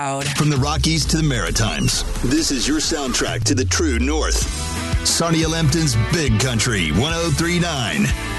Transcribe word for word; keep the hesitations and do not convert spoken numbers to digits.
loud. From the Rockies to the Maritimes, this is your soundtrack to the true North. Sonny Lempton's Big Country one oh three point nine.